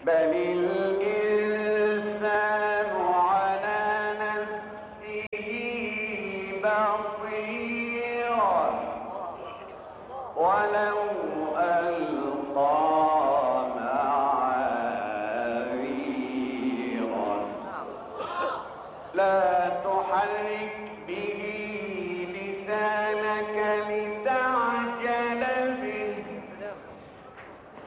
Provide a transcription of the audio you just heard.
بل الإنسان على نفسه بصيرة ولو ألقى معاذيره لا تحرك به